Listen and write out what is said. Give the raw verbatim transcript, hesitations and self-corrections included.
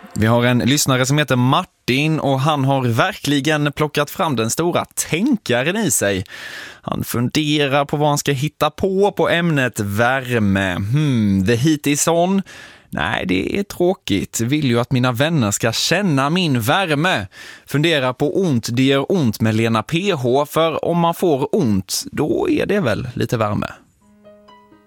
Vi har en lyssnare som heter Martin och han har verkligen plockat fram den stora tänkaren i sig. Han funderar på vad han ska hitta på på ämnet värme. Hmm, the heat is on. Nej, det är tråkigt. Vill ju att mina vänner ska känna min värme. Fundera på ont, det gör ont med Lena P H. För om man får ont, då är det väl lite värme.